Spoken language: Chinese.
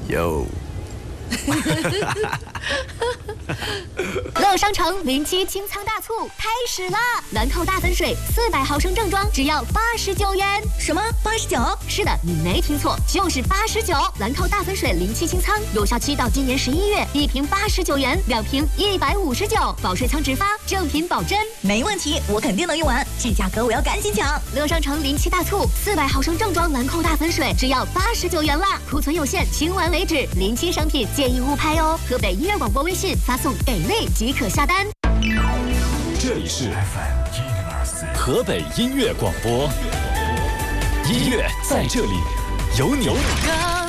有。 乐商城07清仓大促开始啦！兰蔻大粉水400毫升正装只要89元。 什么89？ 是的，你没听错，就是89。兰蔻大粉水07清仓，有效期到今年11月，一瓶89元，2瓶159，保水仓直发，正品保真。 没问题，我肯定能用完，这价格我要赶紧抢！ 乐商城07大促，400毫升正装兰蔻大粉水只要89元啦，库存有限，清完为止。07商品建议勿拍哦。河北音乐广播微信发送给力即可下单。 这里是 FM 河北音乐广播，音乐在这里，有你。